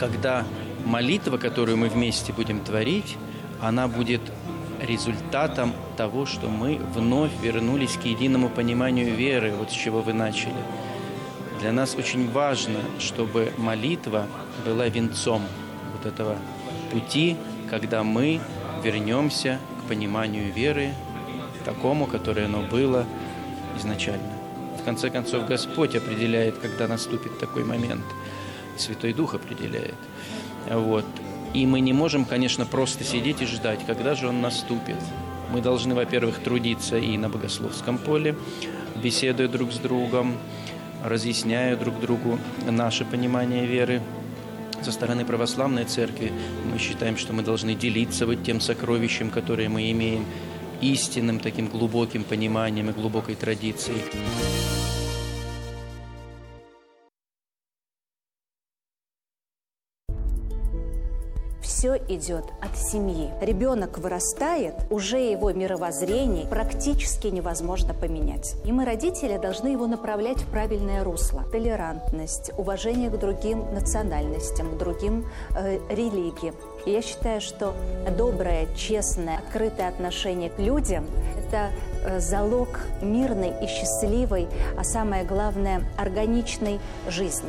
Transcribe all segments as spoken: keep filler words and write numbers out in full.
когда молитва, которую мы вместе будем творить, она будет результатом того, что мы вновь вернулись к единому пониманию веры, вот с чего вы начали. Для нас очень важно, чтобы молитва была венцом вот этого пути, когда мы вернемся к пониманию веры, такому, которое оно было изначально. В конце концов, Господь определяет, когда наступит такой момент. Святой Дух определяет. Вот. И мы не можем, конечно, просто сидеть и ждать, когда же он наступит. Мы должны, во-первых, трудиться и на богословском поле, беседуя друг с другом, разъясняя друг другу наше понимание веры. Со стороны православной церкви мы считаем, что мы должны делиться вот тем сокровищем, которое мы имеем, истинным таким глубоким пониманием и глубокой традицией. Все идет от семьи. Ребенок вырастает, уже его мировоззрение практически невозможно поменять. И мы, родители, должны его направлять в правильное русло. Толерантность, уважение к другим национальностям, к другим э, религиям. И я считаю, что доброе, честное, открытое отношение к людям – это э, залог мирной и счастливой, а самое главное – органичной жизни.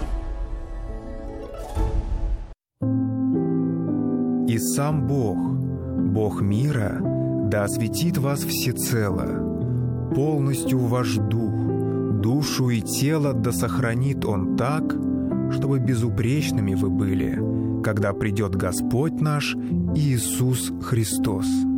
И сам Бог, Бог мира, да осветит вас всецело, полностью ваш дух, душу и тело да сохранит Он так, чтобы безупречными вы были, когда придет Господь наш Иисус Христос.